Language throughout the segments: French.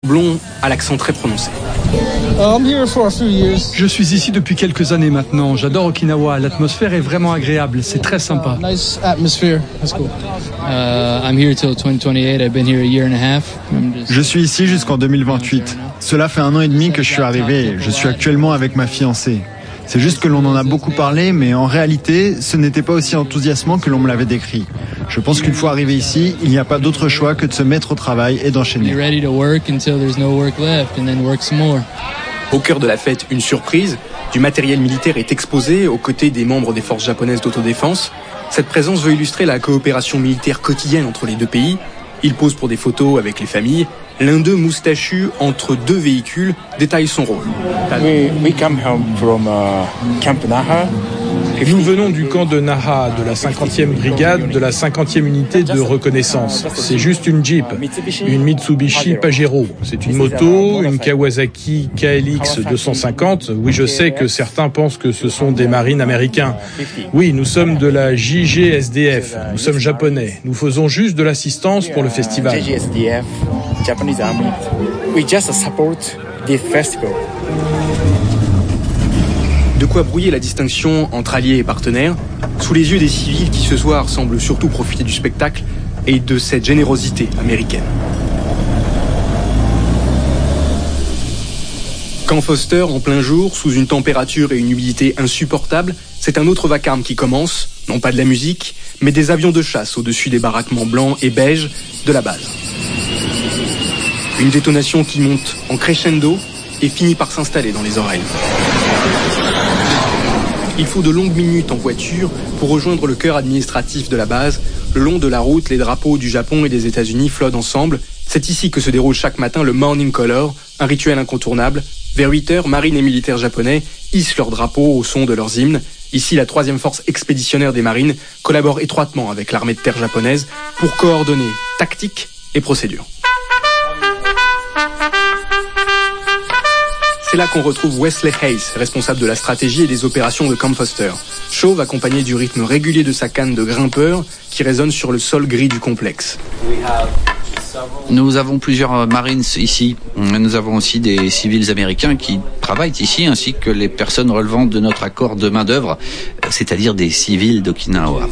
blond à l'accent très prononcé. Je suis ici depuis quelques années maintenant. J'adore Okinawa. L'atmosphère est vraiment agréable. C'est très sympa. Je suis ici jusqu'en 2028. Cela fait 1 an et demi que je suis arrivé. Je suis actuellement avec ma fiancée. C'est juste que l'on en a beaucoup parlé, mais en réalité, ce n'était pas aussi enthousiasmant que l'on me l'avait décrit. Je pense qu'une fois arrivé ici, il n'y a pas d'autre choix que de se mettre au travail et d'enchaîner. Au cœur de la fête, une surprise. Du matériel militaire est exposé aux côtés des membres des forces japonaises d'autodéfense. Cette présence veut illustrer la coopération militaire quotidienne entre les deux pays. Ils posent pour des photos avec les familles. L'un d'eux, moustachu, entre 2 véhicules, détaille son rôle. We come home from Camp Naha. Nous venons du camp de Naha, de la 50e brigade, de la 50e unité de reconnaissance. C'est juste une Jeep, une Mitsubishi Pajero. C'est une moto, une Kawasaki KLX 250. Oui, je sais que certains pensent que ce sont des marines américains. Oui, nous sommes de la JGSDF. Nous sommes japonais. Nous faisons juste de l'assistance pour le festival. JGSDF, Japanese Army. We just support this festival. De quoi brouiller la distinction entre alliés et partenaires, sous les yeux des civils qui ce soir semblent surtout profiter du spectacle et de cette générosité américaine. Camp Foster, en plein jour, sous une température et une humidité insupportables, c'est un autre vacarme qui commence, non pas de la musique, mais des avions de chasse au-dessus des baraquements blancs et beiges de la base. Une détonation qui monte en crescendo et finit par s'installer dans les oreilles. Il faut de longues minutes en voiture pour rejoindre le cœur administratif de la base. Le long de la route, les drapeaux du Japon et des États-Unis flottent ensemble. C'est ici que se déroule chaque matin le Morning Color, un rituel incontournable. Vers 8 heures, marines et militaires japonais hissent leurs drapeaux au son de leurs hymnes. Ici, la 3e force expéditionnaire des marines collabore étroitement avec l'armée de terre japonaise pour coordonner tactique et procédure. C'est là qu'on retrouve Wesley Hayes, responsable de la stratégie et des opérations de Camp Foster. Chauve, accompagné du rythme régulier de sa canne de grimpeur qui résonne sur le sol gris du complexe. Nous avons plusieurs Marines ici. Nous avons aussi des civils américains qui travaillent ici, ainsi que les personnes relevant de notre accord de main-d'œuvre, c'est-à-dire des civils d'Okinawa.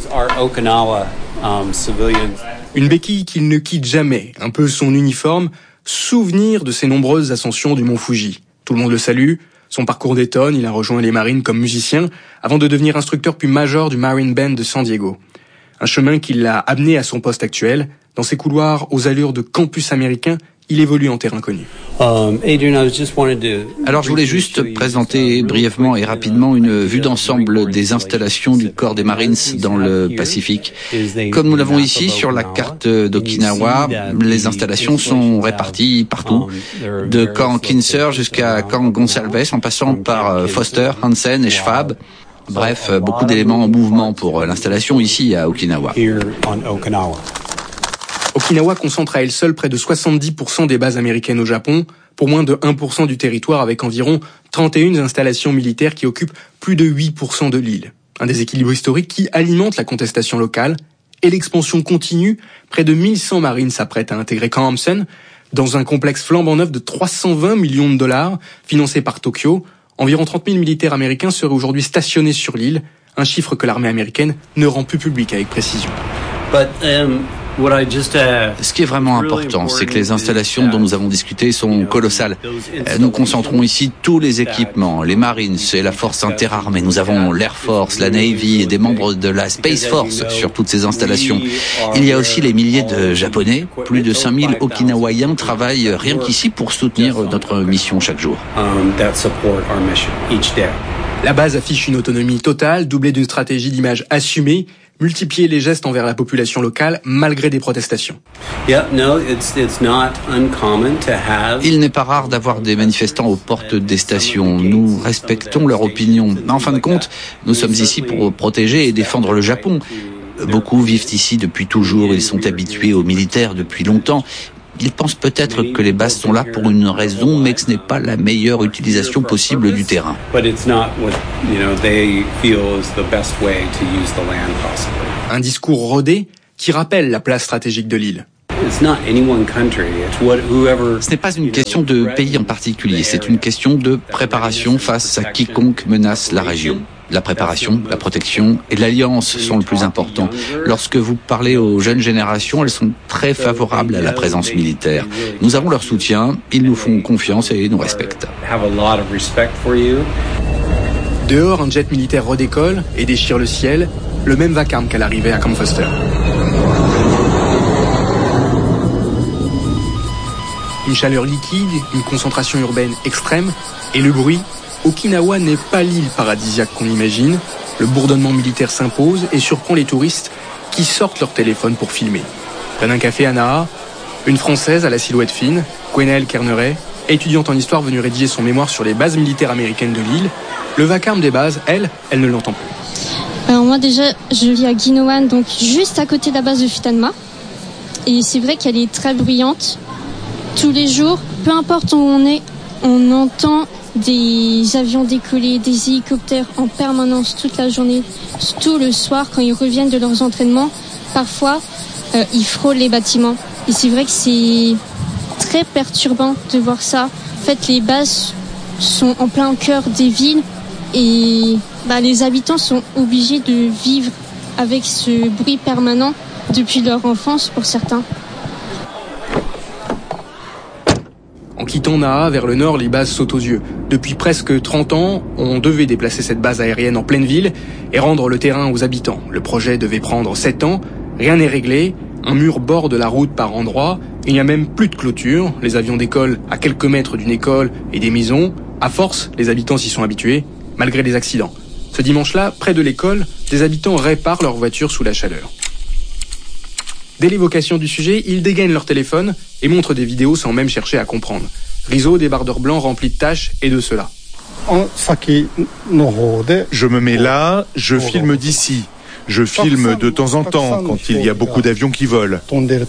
Une béquille qu'il ne quitte jamais, un peu son uniforme, souvenir de ses nombreuses ascensions du mont Fuji. Tout le monde le salue. Son parcours détonne, il a rejoint les Marines comme musicien avant de devenir instructeur puis major du Marine Band de San Diego. Un chemin qui l'a amené à son poste actuel. Dans ses couloirs aux allures de campus américain, il évolue en terrain connu. Alors je voulais juste présenter brièvement et rapidement une vue d'ensemble des installations du corps des Marines dans le Pacifique. Comme nous l'avons ici sur la carte d'Okinawa, les installations sont réparties partout, de camp Kinser jusqu'à camp Gonsalves en passant par Foster, Hansen et Schwab. Bref, beaucoup d'éléments en mouvement pour l'installation ici à Okinawa. Okinawa concentre à elle seule près de 70% des bases américaines au Japon, pour moins de 1% du territoire avec environ 31 installations militaires qui occupent plus de 8% de l'île. Un déséquilibre historique qui alimente la contestation locale et l'expansion continue. Près de 1100 marines s'apprêtent à intégrer Camp Hampson dans un complexe flambant neuf de 320 millions de dollars financé par Tokyo. Environ 30 000 militaires américains seraient aujourd'hui stationnés sur l'île, un chiffre que l'armée américaine ne rend plus public avec précision. Ce qui est vraiment important, c'est que les installations dont nous avons discuté sont colossales. Nous concentrons ici tous les équipements, les Marines et la force interarmée. Nous avons l'Air Force, la Navy et des membres de la Space Force sur toutes ces installations. Il y a aussi les milliers de Japonais. Plus de 5000 Okinawaïens travaillent rien qu'ici pour soutenir notre mission chaque jour. La base affiche une autonomie totale, doublée d'une stratégie d'image assumée, multiplier les gestes envers la population locale malgré des protestations. Il n'est pas rare d'avoir des manifestants aux portes des stations. Nous respectons leur opinion. En fin de compte, nous sommes ici pour protéger et défendre le Japon. Beaucoup vivent ici depuis toujours, ils sont habitués aux militaires depuis longtemps. Ils pensent peut-être que les bases sont là pour une raison, mais que ce n'est pas la meilleure utilisation possible du terrain. Un discours rodé qui rappelle la place stratégique de l'île. Ce n'est pas une question de pays en particulier, c'est une question de préparation face à quiconque menace la région. La préparation, la protection et l'alliance sont le plus important. Lorsque vous parlez aux jeunes générations, elles sont très favorables à la présence militaire. Nous avons leur soutien, ils nous font confiance et nous respectent. Dehors, un jet militaire redécolle et déchire le ciel, le même vacarme qu'à l'arrivée à Camp Foster. Une chaleur liquide, une concentration urbaine extrême et le bruit. Okinawa n'est pas l'île paradisiaque qu'on imagine. Le bourdonnement militaire s'impose et surprend les touristes qui sortent leur téléphone pour filmer. Près d'un café à Naha, une Française à la silhouette fine, Gwenaëlle Kerneret, étudiante en histoire venue rédiger son mémoire sur les bases militaires américaines de l'île. Le vacarme des bases, elle ne l'entend plus. Alors moi déjà, je vis à Ginowan, donc juste à côté de la base de Futenma. Et c'est vrai qu'elle est très bruyante. Tous les jours, peu importe où on est, on entend des avions décoller, des hélicoptères en permanence toute la journée, surtout le soir quand ils reviennent de leurs entraînements. Parfois, ils frôlent les bâtiments. Et c'est vrai que c'est très perturbant de voir ça. En fait, les bases sont en plein cœur des villes et les habitants sont obligés de vivre avec ce bruit permanent depuis leur enfance pour certains. En quittant Naha vers le nord, les bases sautent aux yeux. Depuis presque 30 ans, on devait déplacer cette base aérienne en pleine ville et rendre le terrain aux habitants. Le projet devait prendre 7 ans, rien n'est réglé, un mur borde la route par endroits, il n'y a même plus de clôture, les avions décollent à quelques mètres d'une école et des maisons. À force, les habitants s'y sont habitués, malgré les accidents. Ce dimanche-là, près de l'école, des habitants réparent leur voiture sous la chaleur. Dès l'évocation du sujet, ils dégainent leur téléphone et montrent des vidéos sans même chercher à comprendre. Rizzo, débardeur blanc rempli de tâches et de cela. Je me mets là, je filme d'ici. Je filme de temps en temps quand il y a beaucoup d'avions qui volent.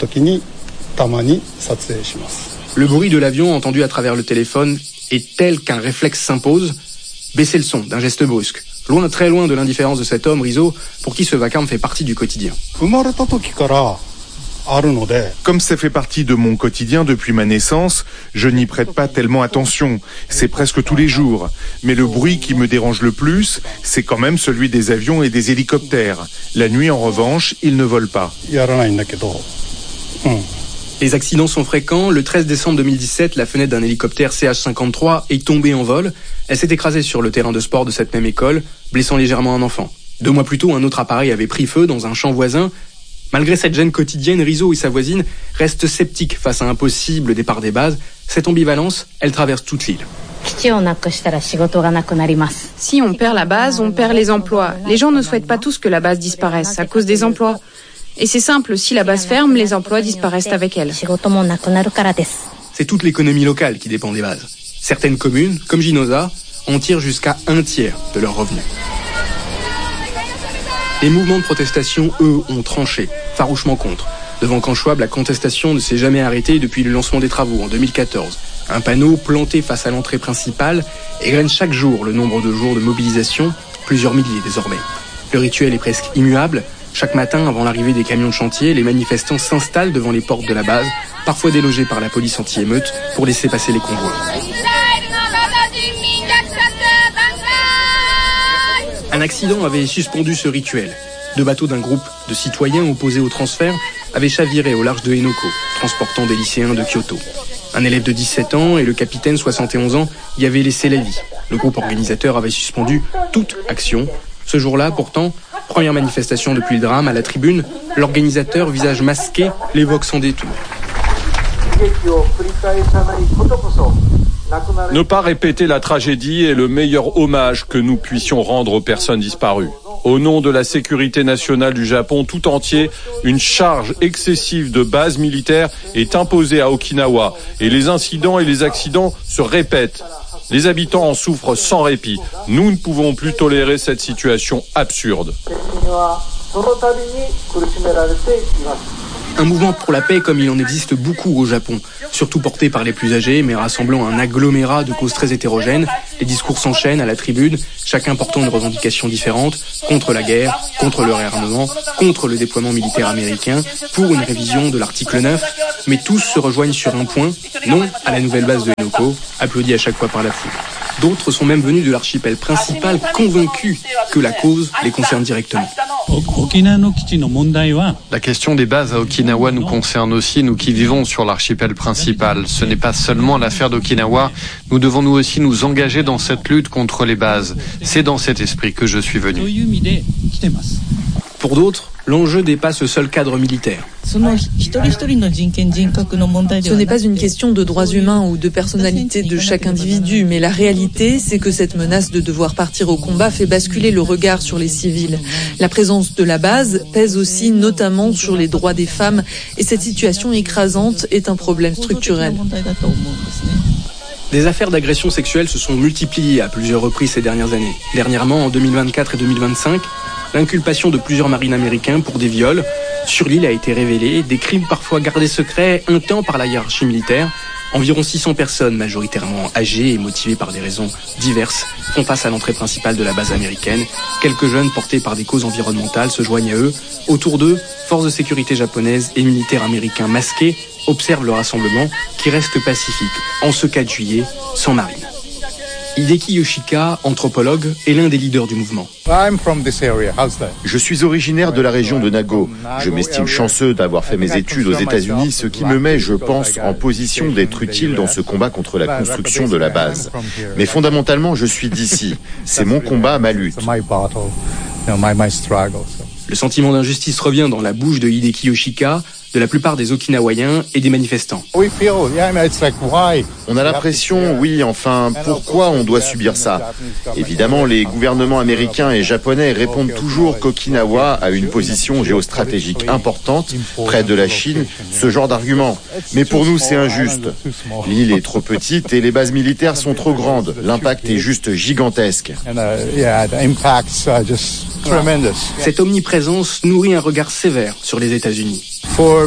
Le bruit de l'avion entendu à travers le téléphone est tel qu'un réflexe s'impose. Baisser le son d'un geste brusque. Loin, très loin de l'indifférence de cet homme, Rizzo, pour qui ce vacarme fait partie du quotidien. Comme ça fait partie de mon quotidien depuis ma naissance, je n'y prête pas tellement attention. C'est presque tous les jours. Mais le bruit qui me dérange le plus, c'est quand même celui des avions et des hélicoptères. La nuit, en revanche, ils ne volent pas. Les accidents sont fréquents. Le 13 décembre 2017, la fenêtre d'un hélicoptère CH-53 est tombée en vol. Elle s'est écrasée sur le terrain de sport de cette même école, blessant légèrement un enfant. 2 mois plus tôt, un autre appareil avait pris feu dans un champ voisin. Malgré cette gêne quotidienne, Rizzo et sa voisine restent sceptiques face à un possible départ des bases. Cette ambivalence, elle traverse toute l'île. Si on perd la base, on perd les emplois. Les gens ne souhaitent pas tous que la base disparaisse à cause des emplois. Et c'est simple, si la base ferme, les emplois disparaissent avec elle. C'est toute l'économie locale qui dépend des bases. Certaines communes, comme Ginoza, en tirent jusqu'à 1/3 de leurs revenus. Les mouvements de protestation, eux, ont tranché, farouchement contre. Devant Camp Schwab, la contestation ne s'est jamais arrêtée depuis le lancement des travaux en 2014. Un panneau planté face à l'entrée principale égrène chaque jour le nombre de jours de mobilisation, plusieurs milliers désormais. Le rituel est presque immuable. Chaque matin, avant l'arrivée des camions de chantier, les manifestants s'installent devant les portes de la base, parfois délogés par la police anti-émeute, pour laisser passer les convois. Un accident avait suspendu ce rituel. 2 bateaux d'un groupe de citoyens opposés au transfert avaient chaviré au large de Henoko, transportant des lycéens de Kyoto. Un élève de 17 ans et le capitaine, 71 ans, y avaient laissé la vie. Le groupe organisateur avait suspendu toute action. Ce jour-là, pourtant, première manifestation depuis le drame, à la tribune, l'organisateur, visage masqué, l'évoque sans détour. Ne pas répéter la tragédie est le meilleur hommage que nous puissions rendre aux personnes disparues. Au nom de la sécurité nationale du Japon tout entier, une charge excessive de bases militaires est imposée à Okinawa et les incidents et les accidents se répètent. Les habitants en souffrent sans répit. Nous ne pouvons plus tolérer cette situation absurde. Un mouvement pour la paix comme il en existe beaucoup au Japon, surtout porté par les plus âgés, mais rassemblant un agglomérat de causes très hétérogènes. Les discours s'enchaînent à la tribune, chacun portant une revendication différente, contre la guerre, contre le réarmement, contre le déploiement militaire américain, pour une révision de l'article 9. Mais tous se rejoignent sur un point, non à la nouvelle base de Henoko, applaudie à chaque fois par la foule. D'autres sont même venus de l'archipel principal, convaincus que la cause les concerne directement. La question des bases à Okinawa nous concerne aussi, nous qui vivons sur l'archipel principal. Ce n'est pas seulement l'affaire d'Okinawa, nous devons nous aussi nous engager dans cette lutte contre les bases. C'est dans cet esprit que je suis venu. Pour d'autres, l'enjeu dépasse le seul cadre militaire. Ce n'est pas une question de droits humains ou de personnalité de chaque individu, mais la réalité, c'est que cette menace de devoir partir au combat fait basculer le regard sur les civils. La présence de la base pèse aussi notamment sur les droits des femmes, et cette situation écrasante est un problème structurel. Des affaires d'agression sexuelle se sont multipliées à plusieurs reprises ces dernières années. Dernièrement, en 2024 et 2025, l'inculpation de plusieurs marines américains pour des viols sur l'île a été révélée, des crimes parfois gardés secrets un temps par la hiérarchie militaire. Environ 600 personnes, majoritairement âgées et motivées par des raisons diverses, font face à l'entrée principale de la base américaine. Quelques jeunes portés par des causes environnementales se joignent à eux. Autour d'eux, forces de sécurité japonaises et militaires américains masqués observent le rassemblement qui reste pacifique, en ce 4 juillet, sans marine. Hideki Yoshika, anthropologue, est l'un des leaders du mouvement. Je suis originaire de la région de Nago. Je m'estime chanceux d'avoir fait mes études aux États-Unis, ce qui me met, je pense, en position d'être utile dans ce combat contre la construction de la base. Mais fondamentalement, je suis d'ici. C'est mon combat, ma lutte. Le sentiment d'injustice revient dans la bouche de Hideki Yoshika, de la plupart des Okinawaïens et des manifestants. On a l'impression, oui, enfin, pourquoi on doit subir ça? Évidemment, les gouvernements américains et japonais répondent toujours qu'Okinawa a une position géostratégique importante, près de la Chine, ce genre d'argument. Mais pour nous, c'est injuste. L'île est trop petite et les bases militaires sont trop grandes. L'impact est juste gigantesque. Cette omniprésence nourrit un regard sévère sur les États-Unis. Pour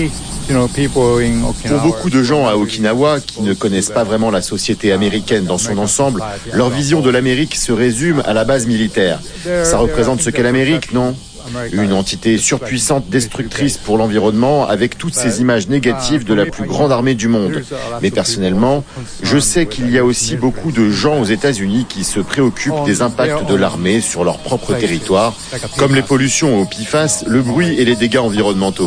beaucoup de gens à Okinawa qui ne connaissent pas vraiment la société américaine dans son ensemble, leur vision de l'Amérique se résume à la base militaire. Ça représente ce qu'est l'Amérique, non ? Une entité surpuissante, destructrice pour l'environnement, avec toutes ces images négatives de la plus grande armée du monde. Mais personnellement, je sais qu'il y a aussi beaucoup de gens aux États-Unis qui se préoccupent des impacts de l'armée sur leur propre territoire, comme les pollutions au PFAS, le bruit et les dégâts environnementaux.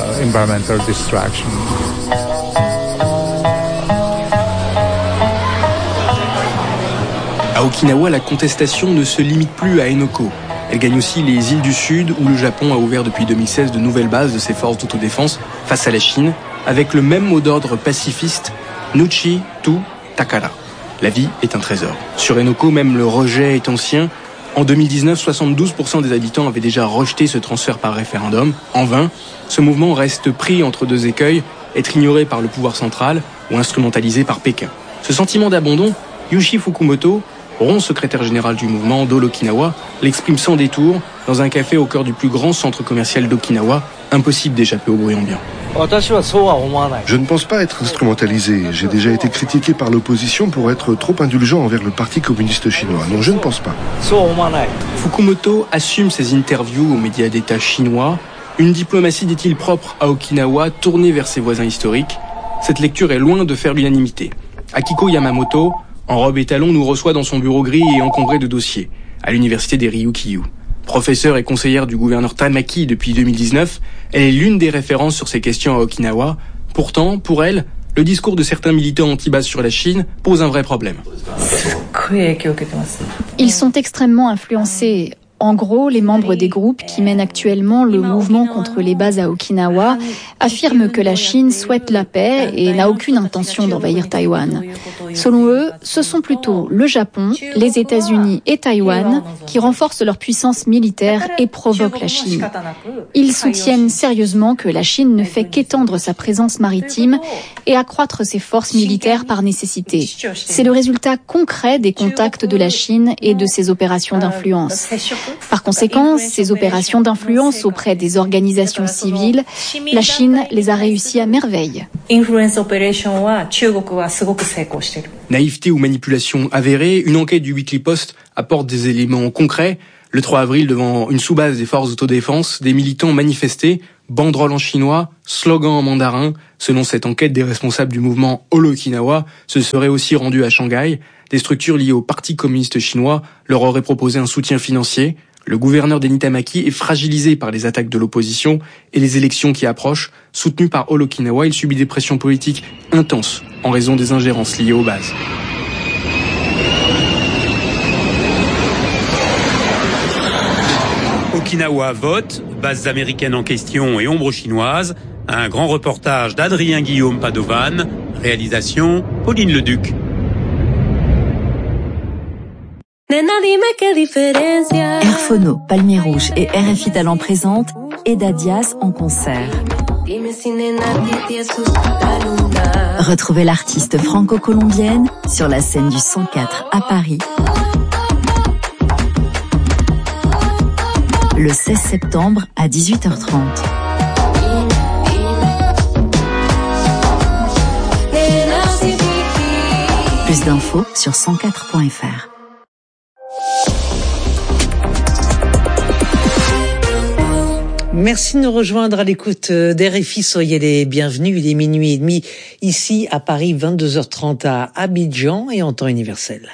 À Okinawa, la contestation ne se limite plus à Henoko. Elle gagne aussi les îles du Sud, où le Japon a ouvert depuis 2016 de nouvelles bases de ses forces d'autodéfense face à la Chine, avec le même mot d'ordre pacifiste, Nuchi tu Takara. La vie est un trésor. Sur Henoko, même le rejet est ancien. En 2019, 72% des habitants avaient déjà rejeté ce transfert par référendum. En vain, ce mouvement reste pris entre deux écueils, être ignoré par le pouvoir central ou instrumentalisé par Pékin. Ce sentiment d'abandon, Yushi Fukumoto, secrétaire général du mouvement d'All Okinawa, l'exprime sans détour dans un café au cœur du plus grand centre commercial d'Okinawa. Impossible d'échapper au bruit ambiant. Je ne pense pas être instrumentalisé. J'ai déjà été critiqué par l'opposition pour être trop indulgent envers le Parti communiste chinois. Non, je ne pense pas. Fukumoto assume ses interviews aux médias d'État chinois. Une diplomatie, dit-il, propre à Okinawa, tournée vers ses voisins historiques. Cette lecture est loin de faire l'unanimité. Akiko Yamamoto, en robe et talons, nous reçoit dans son bureau gris et encombré de dossiers, à l'université des Ryukyu. Professeure et conseillère du gouverneur Tamaki depuis 2019, elle est l'une des références sur ces questions à Okinawa. Pourtant, pour elle, le discours de certains militants anti-base sur la Chine pose un vrai problème. Ils sont extrêmement influencés. En gros, les membres des groupes qui mènent actuellement le mouvement contre les bases à Okinawa affirment que la Chine souhaite la paix et n'a aucune intention d'envahir Taïwan. Selon eux, ce sont plutôt le Japon, les États-Unis et Taïwan qui renforcent leur puissance militaire et provoquent la Chine. Ils soutiennent sérieusement que la Chine ne fait qu'étendre sa présence maritime et accroître ses forces militaires par nécessité. C'est le résultat concret des contacts de la Chine et de ses opérations d'influence. Par conséquent, ces opérations d'influence auprès des organisations civiles, la Chine les a réussies à merveille. Naïveté ou manipulation avérée, une enquête du Weekly Post apporte des éléments concrets. Le 3 avril, devant une sous-base des forces d'autodéfense, des militants manifestaient, banderoles en chinois, slogans en mandarin. Selon cette enquête, des responsables du mouvement All-Okinawa se seraient aussi rendus à Shanghai. Des structures liées au Parti communiste chinois leur auraient proposé un soutien financier. Le gouverneur d'Enitamaki est fragilisé par les attaques de l'opposition et les élections qui approchent. Soutenu par All-Okinawa, il subit des pressions politiques intenses en raison des ingérences liées aux bases. Okinawa vote, bases américaines en question et ombre chinoise. Un grand reportage d'Adrien Guillaume Padovan. Réalisation Pauline Leduc. Airphono, Palmier Rouge et RFI Talent présentent Eda Diaz en concert. Retrouvez l'artiste franco-colombienne sur la scène du 104 à Paris le 16 septembre à 18h30. Plus d'infos sur 104.fr. Merci de nous rejoindre à l'écoute d'RFI. Soyez les bienvenus. Il est 12h30 ici à Paris, 22h30 à Abidjan et en temps universel.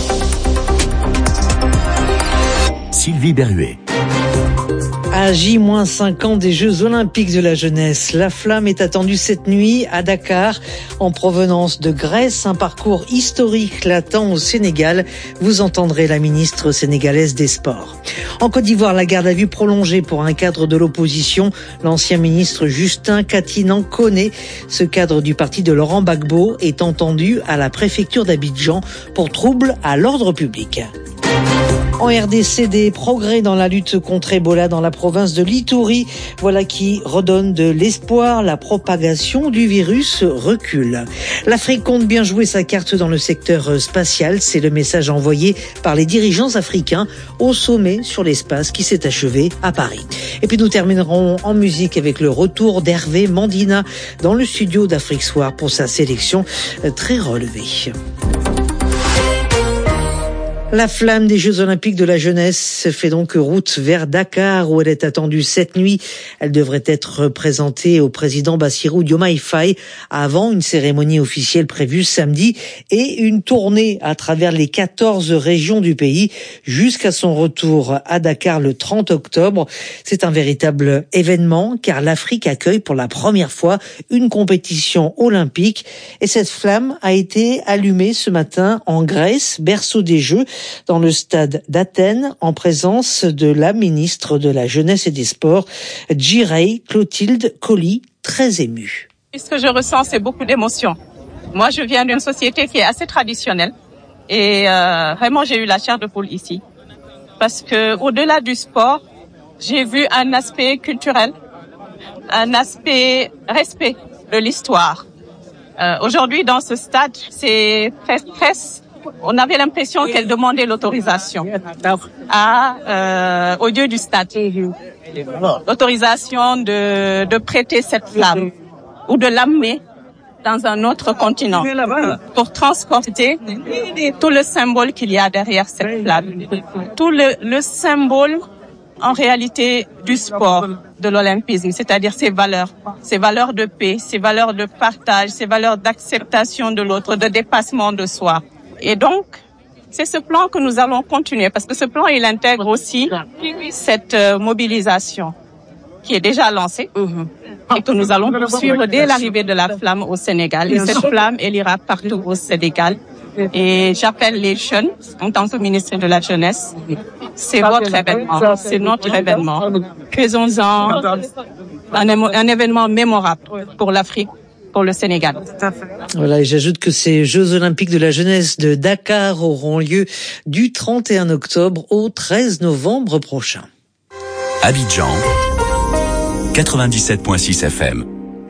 Sylvie Berruet. À J-5 ans des Jeux Olympiques de la jeunesse, la flamme est attendue cette nuit à Dakar, en provenance de Grèce, un parcours historique l'attend au Sénégal. Vous entendrez la ministre sénégalaise des Sports. En Côte d'Ivoire, la garde à vue prolongée pour un cadre de l'opposition, l'ancien ministre Justin Katinan-Koné. Ce cadre du parti de Laurent Gbagbo est entendu à la préfecture d'Abidjan pour trouble à l'ordre public. En RDC, des progrès dans la lutte contre Ebola dans la province de l'Ituri. Voilà qui redonne de l'espoir. La propagation du virus recule. L'Afrique compte bien jouer sa carte dans le secteur spatial. C'est le message envoyé par les dirigeants africains au sommet sur l'espace qui s'est achevé à Paris. Et puis nous terminerons en musique avec le retour d'Hervé Mandina dans le studio d'Afrique Soir pour sa sélection très relevée. La flamme des Jeux Olympiques de la jeunesse fait donc route vers Dakar où elle est attendue cette nuit. Elle devrait être présentée au président Bassirou Diomaye Faye avant une cérémonie officielle prévue samedi et une tournée à travers les 14 régions du pays jusqu'à son retour à Dakar le 30 octobre. C'est un véritable événement car l'Afrique accueille pour la première fois une compétition olympique et cette flamme a été allumée ce matin en Grèce, berceau des Jeux, dans le stade d'Athènes, en présence de la ministre de la Jeunesse et des Sports, Jirey Clotilde Colli, très émue. Ce que je ressens, c'est beaucoup d'émotions. Moi, je viens d'une société qui est assez traditionnelle et vraiment, j'ai eu la chair de poule ici. Parce que au-delà du sport, j'ai vu un aspect culturel, un aspect respect de l'histoire. Aujourd'hui, dans ce stade, c'est presque on avait l'impression qu'elle demandait l'autorisation au dieu du stade. L'autorisation de prêter cette flamme ou de l'amener dans un autre continent pour transporter tout le symbole qu'il y a derrière cette flamme. Tout le symbole en réalité du sport, de l'olympisme, c'est-à-dire ces valeurs de paix, ces valeurs de partage, ces valeurs d'acceptation de l'autre, de dépassement de soi. Et donc, c'est ce plan que nous allons continuer parce que ce plan, il intègre aussi cette mobilisation qui est déjà lancée et que nous allons poursuivre dès l'arrivée de la flamme au Sénégal. Et cette flamme, elle ira partout au Sénégal. Et j'appelle les jeunes, en tant que ministre de la Jeunesse, c'est votre événement, c'est notre événement. Faisons-en un événement mémorable pour l'Afrique, pour le Sénégal. Voilà, et j'ajoute que ces Jeux Olympiques de la jeunesse de Dakar auront lieu du 31 octobre au 13 novembre prochain. Abidjan, 97.6 FM.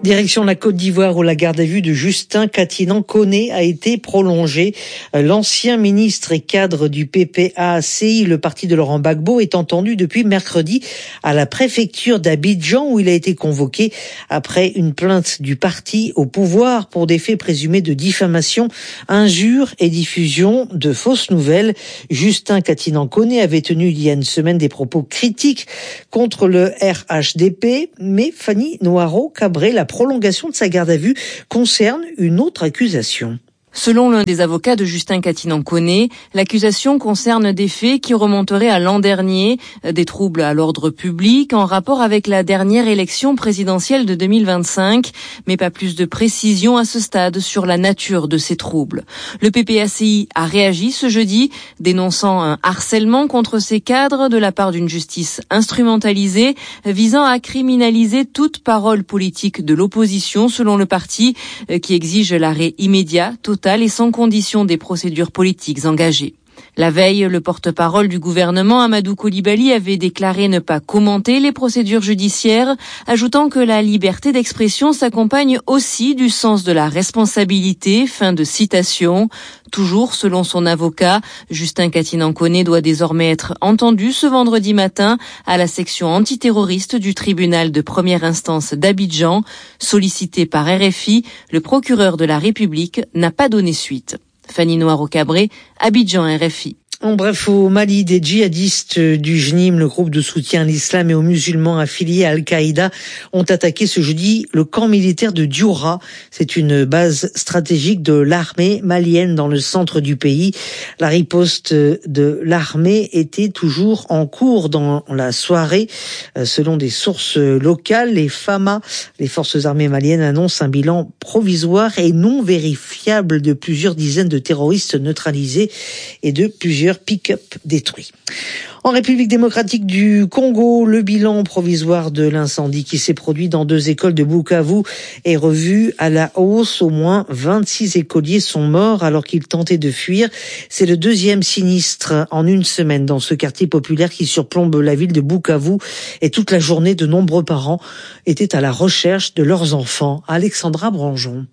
Direction la Côte d'Ivoire où la garde à vue de Justin Katinan-Koné a été prolongée. L'ancien ministre et cadre du PPACI, le parti de Laurent Gbagbo, est entendu depuis mercredi à la préfecture d'Abidjan où il a été convoqué après une plainte du parti au pouvoir pour des faits présumés de diffamation, injures et diffusion de fausses nouvelles. Justin Katinan-Koné avait tenu il y a une semaine des propos critiques contre le RHDP, mais Fanny Noiro-Cabré, la prolongation de sa garde à vue concerne une autre accusation. Selon l'un des avocats de Justin Katinan-Koné, l'accusation concerne des faits qui remonteraient à l'an dernier, des troubles à l'ordre public en rapport avec la dernière élection présidentielle de 2025, mais pas plus de précision à ce stade sur la nature de ces troubles. Le PPACI a réagi ce jeudi, dénonçant un harcèlement contre ses cadres de la part d'une justice instrumentalisée, visant à criminaliser toute parole politique de l'opposition selon le parti, qui exige l'arrêt immédiat, total et sans condition des procédures politiques engagées. La veille, le porte-parole du gouvernement, Amadou Coulibaly, avait déclaré ne pas commenter les procédures judiciaires, ajoutant que la liberté d'expression s'accompagne aussi du sens de la responsabilité. Fin de citation. Toujours selon son avocat, Justin Katinan-Koné doit désormais être entendu ce vendredi matin à la section antiterroriste du tribunal de première instance d'Abidjan. Sollicité par RFI, le procureur de la République n'a pas donné suite. Fanny Noiro-Cabré, Abidjan, RFI. En bref, au Mali, des djihadistes du JNIM, le groupe de soutien à l'islam et aux musulmans affiliés à Al-Qaïda, ont attaqué ce jeudi le camp militaire de Dioura. C'est une base stratégique de l'armée malienne dans le centre du pays. La riposte de l'armée était toujours en cours dans la soirée. Selon des sources locales, les FAMA, les forces armées maliennes, annoncent un bilan provisoire et non vérifiable de plusieurs dizaines de terroristes neutralisés et de plusieurs pick-up détruits. En République démocratique du Congo, le bilan provisoire de l'incendie qui s'est produit dans 2 écoles de Bukavu est revu à la hausse. Au moins 26 écoliers sont morts alors qu'ils tentaient de fuir. C'est le 2e sinistre en une semaine dans ce quartier populaire qui surplombe la ville de Bukavu. Et toute la journée, de nombreux parents étaient à la recherche de leurs enfants. Alexandra Branjon.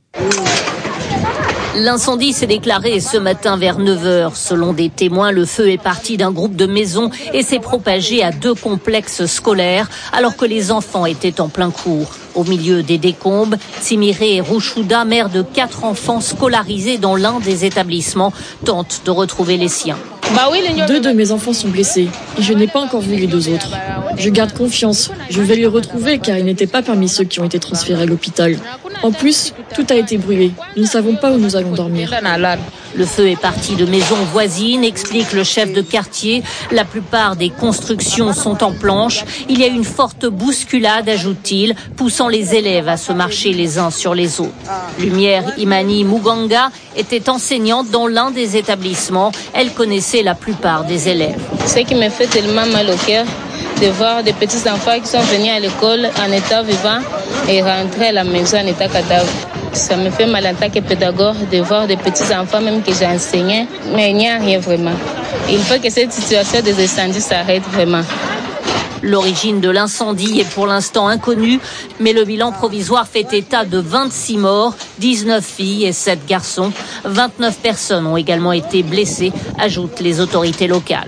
L'incendie s'est déclaré ce matin vers 9h. Selon des témoins, le feu est parti d'un groupe de maisons et s'est propagé à 2 complexes scolaires alors que les enfants étaient en plein cours. Au milieu des décombres, Tsimiré Rouchouda, mère de 4 enfants scolarisés dans l'un des établissements, tente de retrouver les siens. 2 de mes enfants sont blessés et je n'ai pas encore vu les 2 autres. Je garde confiance, je vais les retrouver car ils n'étaient pas parmi ceux qui ont été transférés à l'hôpital. En plus, tout a été brûlé. Nous ne savons pas où nous allons dormir. Le feu est parti de maisons voisines, explique le chef de quartier. La plupart des constructions sont en planches. Il y a une forte bousculade, ajoute-t-il, poussant les élèves à se marcher les uns sur les autres. Lumière Imani Muganga était enseignante dans l'un des établissements. Elle connaissait la plupart des élèves. Ce qui me fait tellement mal au cœur, de voir des petits enfants qui sont venus à l'école en état vivant et rentrer à la maison en état cadavre. Ça me fait mal en tant que pédagogue de voir des petits enfants même que j'ai enseignés, mais il n'y a rien vraiment. Il faut que cette situation des incendies s'arrête vraiment. L'origine de l'incendie est pour l'instant inconnue, mais le bilan provisoire fait état de 26 morts, 19 filles et 7 garçons. 29 personnes ont également été blessées, ajoutent les autorités locales.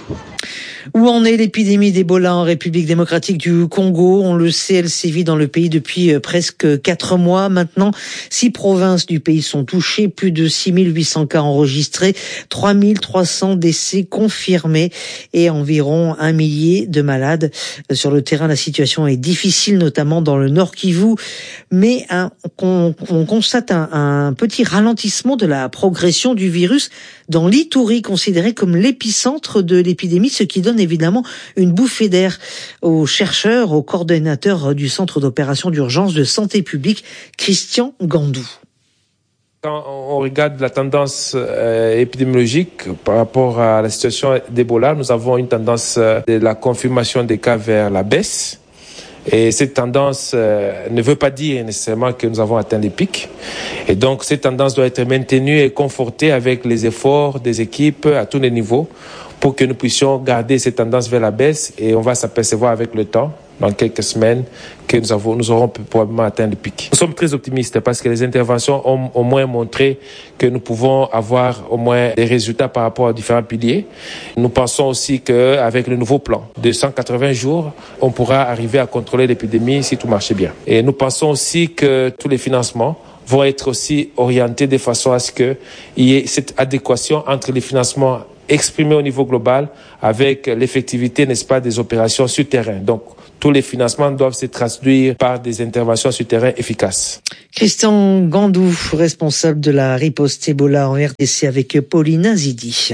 Où en est l'épidémie d'Ebola en République démocratique du Congo? On le sait, elle sévit dans le pays depuis presque 4 mois maintenant. 6 provinces du pays sont touchées, plus de 6800 cas enregistrés, 3300 décès confirmés et environ 1 millier de malades. Sur le terrain, la situation est difficile, notamment dans le Nord Kivu, mais on constate un petit ralentissement de la progression du virus dans l'Ituri, considéré comme l'épicentre de l'épidémie, ce qui donne évidemment une bouffée d'air aux chercheurs, aux coordonnateurs du Centre d'opération d'urgence de santé publique, Christian Gandou. Quand on regarde la tendance épidémiologique par rapport à la situation d'Ebola, nous avons une tendance de la confirmation des cas vers la baisse. Et cette tendance ne veut pas dire nécessairement que nous avons atteint les pics. Et donc, cette tendance doit être maintenue et confortée avec les efforts des équipes à tous les niveaux pour que nous puissions garder cette tendance vers la baisse. Et on va s'apercevoir avec le temps dans quelques semaines que nous aurons probablement atteint le pic. Nous sommes très optimistes parce que les interventions ont au moins montré que nous pouvons avoir au moins des résultats par rapport aux différents piliers. Nous pensons aussi qu'avec le nouveau plan de 180 jours, on pourra arriver à contrôler l'épidémie si tout marche bien. Et nous pensons aussi que tous les financements vont être aussi orientés de façon à ce qu'il y ait cette adéquation entre les financements exprimés au niveau global avec l'effectivité, n'est-ce pas, des opérations sur terrain. Donc, tous les financements doivent se traduire par des interventions sur terrain efficaces. Christian Gandou, responsable de la riposte Ebola en RDC avec Paulina Zidi.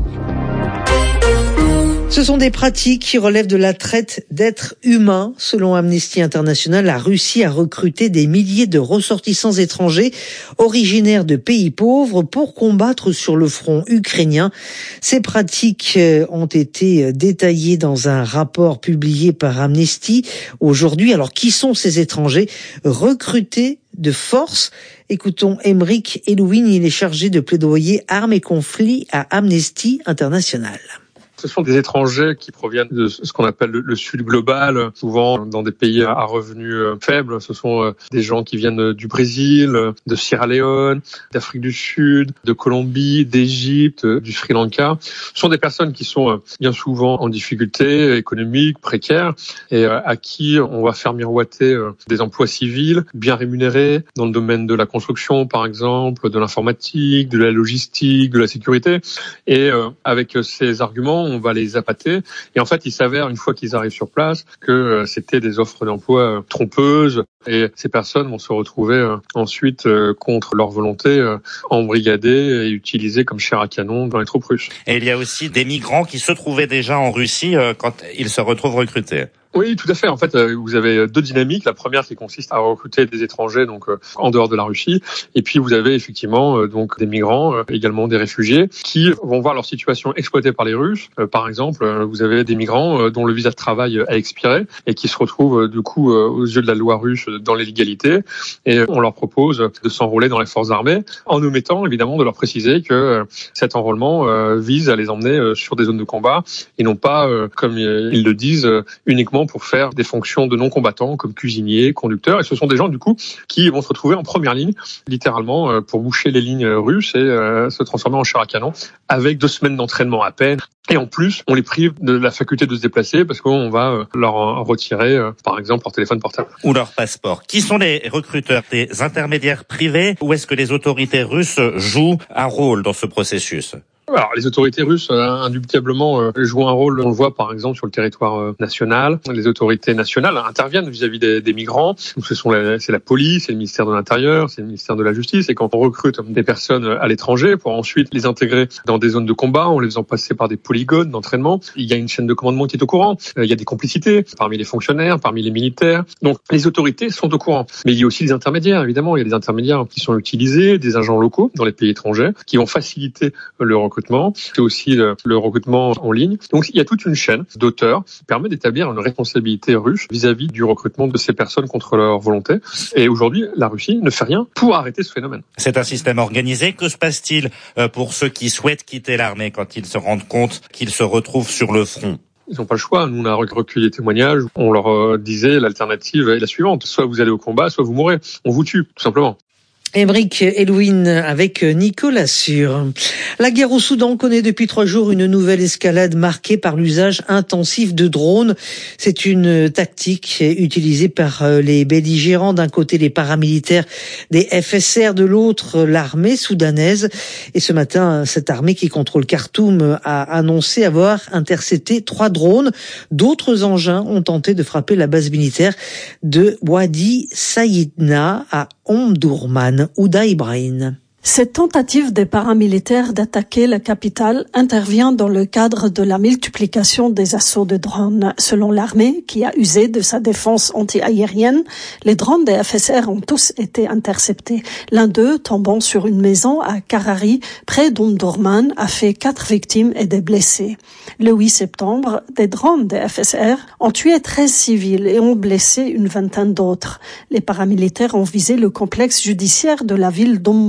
Ce sont des pratiques qui relèvent de la traite d'êtres humains. Selon Amnesty International, la Russie a recruté des milliers de ressortissants étrangers originaires de pays pauvres pour combattre sur le front ukrainien. Ces pratiques ont été détaillées dans un rapport publié par Amnesty aujourd'hui. Alors, qui sont ces étrangers recrutés de force? Écoutons Aymeric Elouin, il est chargé de plaidoyer armes et conflits à Amnesty International. Ce sont des étrangers qui proviennent de ce qu'on appelle le sud global, souvent dans des pays à revenus faibles. Ce sont des gens qui viennent du Brésil, de Sierra Leone, d'Afrique du Sud, de Colombie, d'Égypte, du Sri Lanka. Ce sont des personnes qui sont bien souvent en difficulté économique, précaire, et à qui on va faire miroiter des emplois civils bien rémunérés dans le domaine de la construction, par exemple, de l'informatique, de la logistique, de la sécurité. Et avec ces arguments, on va les appâter. Et en fait, il s'avère, une fois qu'ils arrivent sur place, que c'était des offres d'emploi trompeuses. Et ces personnes vont se retrouver ensuite, contre leur volonté, embrigadées et utilisées comme chair à canon dans les troupes russes. Et il y a aussi des migrants qui se trouvaient déjà en Russie quand ils se retrouvent recrutés. Oui, tout à fait. En fait, vous avez deux dynamiques. La première qui consiste à recruter des étrangers donc en dehors de la Russie, et puis vous avez effectivement donc des migrants, également des réfugiés, qui vont voir leur situation exploitée par les Russes. Par exemple, vous avez des migrants dont le visa de travail a expiré et qui se retrouvent du coup aux yeux de la loi russe dans l'illégalité, et on leur propose de s'enrôler dans les forces armées en omettant évidemment de leur préciser que cet enrôlement vise à les emmener sur des zones de combat et non pas, comme ils le disent, uniquement pour faire des fonctions de non-combattants comme cuisiniers, conducteurs. Et ce sont des gens, du coup, qui vont se retrouver en première ligne, littéralement, pour boucher les lignes russes et se transformer en chair à canon avec 2 semaines d'entraînement à peine. Et en plus, on les prive de la faculté de se déplacer parce qu'on va leur retirer, par exemple, leur téléphone portable. Ou leur passeport. Qui sont les recruteurs? Des intermédiaires privés ou est-ce que les autorités russes jouent un rôle dans ce processus? Alors, les autorités russes, indubitablement, jouent un rôle, on le voit par exemple sur le territoire national. Les autorités nationales interviennent vis-à-vis des migrants. C'est la police, c'est le ministère de l'Intérieur, c'est le ministère de la Justice. Et quand on recrute des personnes à l'étranger pour ensuite les intégrer dans des zones de combat, en les faisant passer par des polygones d'entraînement, il y a une chaîne de commandement qui est au courant. Il y a des complicités parmi les fonctionnaires, parmi les militaires. Donc, les autorités sont au courant. Mais il y a aussi des intermédiaires, évidemment. Il y a des intermédiaires qui sont utilisés, des agents locaux dans les pays étrangers, qui vont faciliter le recrutement. C'est aussi le recrutement en ligne. Donc, il y a toute une chaîne d'auteurs qui permet d'établir une responsabilité russe vis-à-vis du recrutement de ces personnes contre leur volonté. Et aujourd'hui, la Russie ne fait rien pour arrêter ce phénomène. C'est un système organisé. Que se passe-t-il pour ceux qui souhaitent quitter l'armée quand ils se rendent compte qu'ils se retrouvent sur le front? Ils n'ont pas le choix. Nous, on a recueilli des témoignages. On leur disait l'alternative est la suivante. Soit vous allez au combat, soit vous mourrez. On vous tue, tout simplement. Aymeric Elouin avec Nicolas Sûr. La guerre au Soudan connaît depuis 3 jours une nouvelle escalade marquée par l'usage intensif de drones. C'est une tactique utilisée par les belligérants. D'un côté, les paramilitaires des FSR, de l'autre, l'armée soudanaise. Et ce matin, cette armée qui contrôle Khartoum a annoncé avoir intercepté 3 drones. D'autres engins ont tenté de frapper la base militaire de Wadi Saïdna à Omdurman. Ouda Ibrahim. Cette tentative des paramilitaires d'attaquer la capitale intervient dans le cadre de la multiplication des assauts de drones. Selon l'armée, qui a usé de sa défense anti-aérienne, les drones des FSR ont tous été interceptés. L'un d'eux, tombant sur une maison à Karari, près d'Omdurman, a fait 4 victimes et des blessés. Le 8 septembre, des drones des FSR ont tué 13 civils et ont blessé une vingtaine d'autres. Les paramilitaires ont visé le complexe judiciaire de la ville d'Omrawa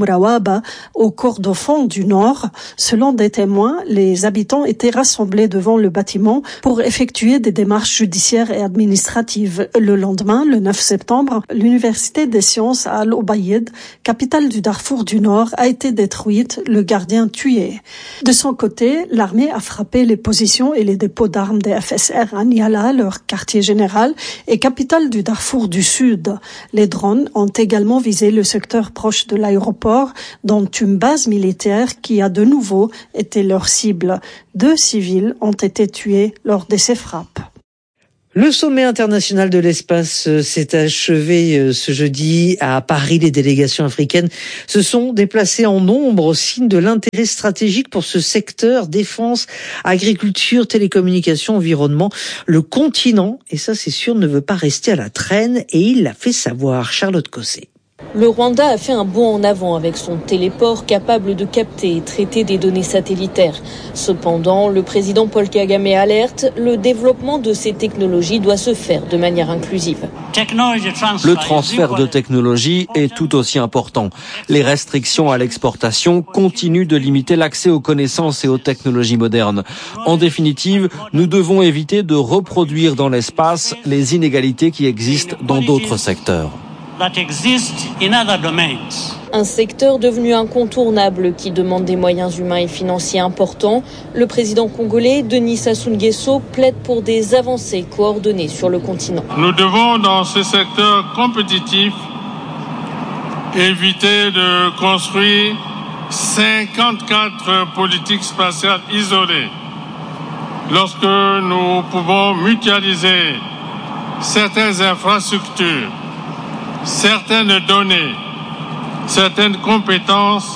Aqaba, au Kordofan du Nord. Selon des témoins, les habitants étaient rassemblés devant le bâtiment pour effectuer des démarches judiciaires et administratives. Le lendemain, le 9 septembre, l'Université des sciences à Al-Obaïd, capitale du Darfour du Nord, a été détruite, le gardien tué. De son côté, l'armée a frappé les positions et les dépôts d'armes des FSR à Niala, leur quartier général, et capitale du Darfour du Sud. Les drones ont également visé le secteur proche de l'aéroport, dont une base militaire qui a de nouveau été leur cible. 2 civils ont été tués lors de ces frappes. Le sommet international de l'espace s'est achevé ce jeudi à Paris. Les délégations africaines se sont déplacées en nombre au signe de l'intérêt stratégique pour ce secteur, défense, agriculture, télécommunications, environnement. Le continent, et ça c'est sûr, ne veut pas rester à la traîne et il l'a fait savoir. Charlotte Cosset. Le Rwanda a fait un bond en avant avec son téléport capable de capter et traiter des données satellitaires. Cependant, le président Paul Kagame alerte, le développement de ces technologies doit se faire de manière inclusive. Le transfert de technologie est tout aussi important. Les restrictions à l'exportation continuent de limiter l'accès aux connaissances et aux technologies modernes. En définitive, nous devons éviter de reproduire dans l'espace les inégalités qui existent dans d'autres secteurs. Un secteur devenu incontournable qui demande des moyens humains et financiers importants. Le président congolais, Denis Sassou Nguesso, plaide pour des avancées coordonnées sur le continent. Nous devons, dans ce secteur compétitif, éviter de construire 54 politiques spatiales isolées. Lorsque nous pouvons mutualiser certaines infrastructures, certaines données, certaines compétences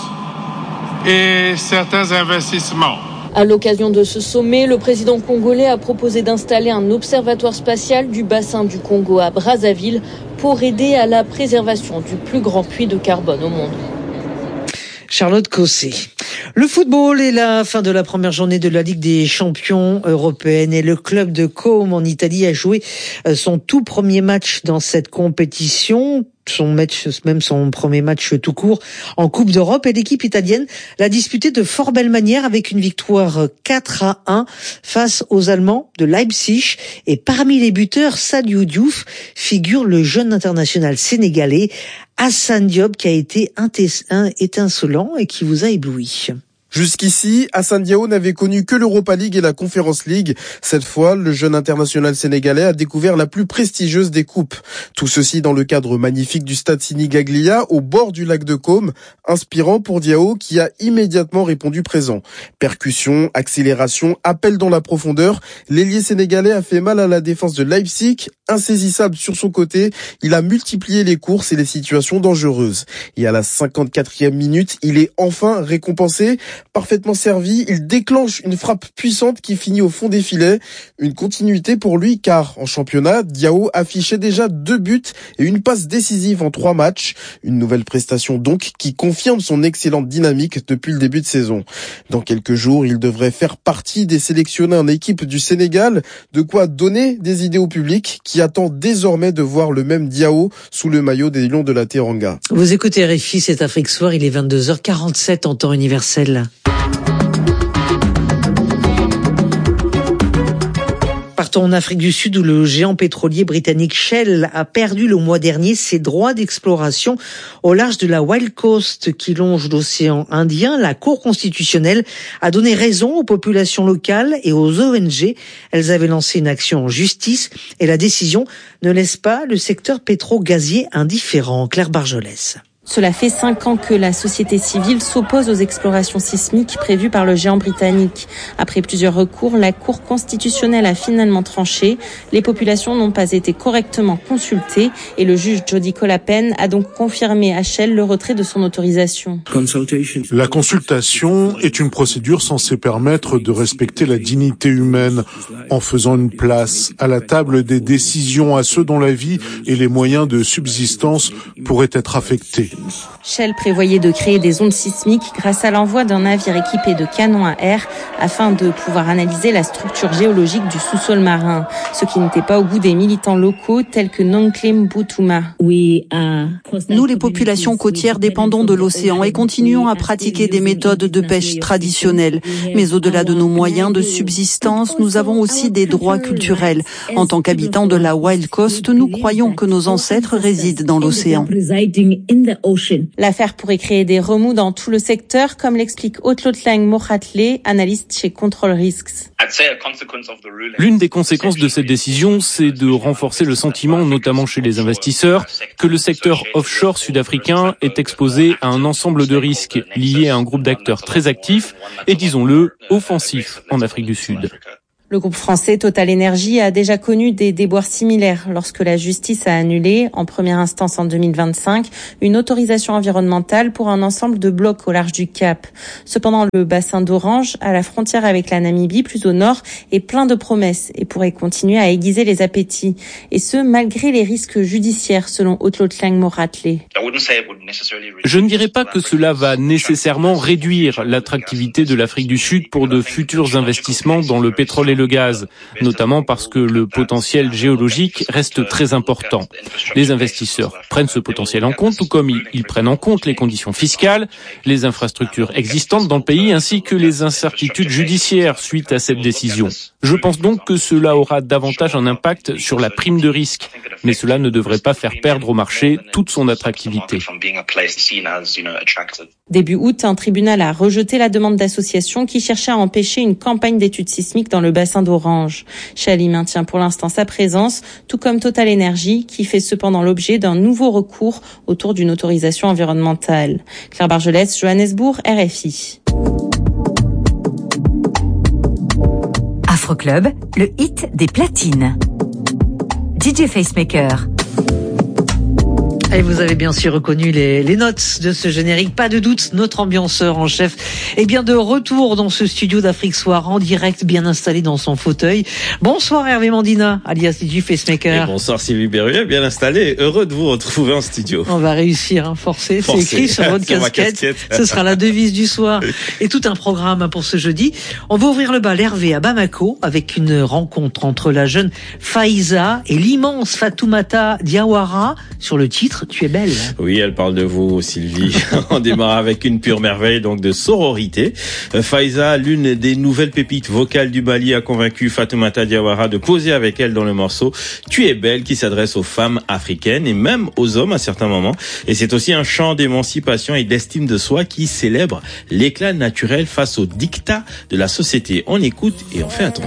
et certains investissements. À l'occasion de ce sommet, le président congolais a proposé d'installer un observatoire spatial du bassin du Congo à Brazzaville pour aider à la préservation du plus grand puits de carbone au monde. Charlotte Cosset. Le football est la fin de la première journée de la Ligue des champions européenne et le club de Côme en Italie a joué son tout premier match dans cette compétition. Son premier match tout court en Coupe d'Europe et l'équipe italienne l'a disputé de fort belle manière avec une victoire 4-1 face aux Allemands de Leipzig. Et parmi les buteurs, Sadio Diouf figure le jeune international sénégalais Hassan Diop qui a été étincelant et qui vous a ébloui. Jusqu'ici, Hassan Diao n'avait connu que l'Europa League et la Conference League. Cette fois, le jeune international sénégalais a découvert la plus prestigieuse des coupes. Tout ceci dans le cadre magnifique du stade Sinigaglia, au bord du lac de Côme, inspirant pour Diao qui a immédiatement répondu présent. Percussion, accélération, appel dans la profondeur, l'ailier sénégalais a fait mal à la défense de Leipzig. Insaisissable sur son côté, il a multiplié les courses et les situations dangereuses. Et à la 54e minute, il est enfin récompensé. Parfaitement servi, il déclenche une frappe puissante qui finit au fond des filets. Une continuité pour lui car en championnat, Diao affichait déjà 2 buts et une passe décisive en 3 matchs. Une nouvelle prestation donc qui confirme son excellente dynamique depuis le début de saison. Dans quelques jours, il devrait faire partie des sélectionnés en équipe du Sénégal. De quoi donner des idées au public qui attend désormais de voir le même Diao sous le maillot des Lions de la Teranga. Vous écoutez RFI, c'est Afrique Soir, il est 22h47 en temps universel. Partons en Afrique du Sud où le géant pétrolier britannique Shell a perdu le mois dernier ses droits d'exploration au large de la Wild Coast qui longe l'océan Indien. La Cour constitutionnelle a donné raison aux populations locales et aux ONG. Elles avaient lancé une action en justice et la décision ne laisse pas le secteur pétro-gazier indifférent. Claire Barjolès. Cela fait 5 ans que la société civile s'oppose aux explorations sismiques prévues par le géant britannique. Après plusieurs recours, la Cour constitutionnelle a finalement tranché. Les populations n'ont pas été correctement consultées et le juge Jody Colapen a donc confirmé à Shell le retrait de son autorisation. La consultation est une procédure censée permettre de respecter la dignité humaine en faisant une place à la table des décisions à ceux dont la vie et les moyens de subsistance pourraient être affectés. Shell prévoyait de créer des ondes sismiques grâce à l'envoi d'un navire équipé de canons à air afin de pouvoir analyser la structure géologique du sous-sol marin, ce qui n'était pas au goût des militants locaux tels que Nongklem Butuma. Nous, les populations côtières, dépendons de l'océan et continuons à pratiquer des méthodes de pêche traditionnelles. Mais au-delà de nos moyens de subsistance, nous avons aussi des droits culturels. En tant qu'habitants de la Wild Coast, nous croyons que nos ancêtres résident dans l'océan. L'affaire pourrait créer des remous dans tout le secteur, comme l'explique Otlotlang Mohatle, analyste chez Control Risks. L'une des conséquences de cette décision, c'est de renforcer le sentiment, notamment chez les investisseurs, que le secteur offshore sud-africain est exposé à un ensemble de risques liés à un groupe d'acteurs très actifs et, disons-le, offensifs en Afrique du Sud. Le groupe français Total Energy a déjà connu des déboires similaires lorsque la justice a annulé, en première instance en 2025, une autorisation environnementale pour un ensemble de blocs au large du Cap. Cependant, le bassin d'Orange, à la frontière avec la Namibie, plus au nord, est plein de promesses et pourrait continuer à aiguiser les appétits. Et ce, malgré les risques judiciaires, selon Otlotlang Mohatle. Je ne dirais pas que cela va nécessairement réduire l'attractivité de l'Afrique du Sud pour de futurs investissements dans le pétrole et le gaz, notamment parce que le potentiel géologique reste très important. Les investisseurs prennent ce potentiel en compte, tout comme ils prennent en compte les conditions fiscales, les infrastructures existantes dans le pays, ainsi que les incertitudes judiciaires suite à cette décision. Je pense donc que cela aura davantage un impact sur la prime de risque, mais cela ne devrait pas faire perdre au marché toute son attractivité. Début août, un tribunal a rejeté la demande d'associations qui cherchait à empêcher une campagne d'études sismiques dans le bassin d'Orange. Shell y maintient pour l'instant sa présence, tout comme Total Energy, qui fait cependant l'objet d'un nouveau recours autour d'une autorisation environnementale. Claire Bargelès, Johannesburg, RFI. Afroclub, le hit des platines. DJ Facemaker. Et vous avez bien sûr reconnu les notes de ce générique. Pas de doute, notre ambianceur en chef est bien de retour dans ce studio d'Afrique Soir en direct, bien installé dans son fauteuil. Bonsoir Hervé Mandina, alias DJ Facemaker. Et bonsoir Sylvie Berruet, bien installé. Heureux de vous retrouver en studio. On va réussir, forcé. C'est écrit sur votre casquette. Ce sera la devise du soir. Et tout un programme pour ce jeudi. On va ouvrir le bal Hervé à Bamako avec une rencontre entre la jeune Faiza et l'immense Fatoumata Diawara sur le titre Tu es belle. Oui, elle parle de vous, Sylvie. On démarre avec une pure merveille, donc de sororité. Faiza, l'une des nouvelles pépites vocales du Mali, a convaincu Fatoumata Diawara de poser avec elle dans le morceau Tu es belle, qui s'adresse aux femmes africaines et même aux hommes à certains moments. Et c'est aussi un chant d'émancipation et d'estime de soi qui célèbre l'éclat naturel face au diktat de la société. On écoute et on fait attention.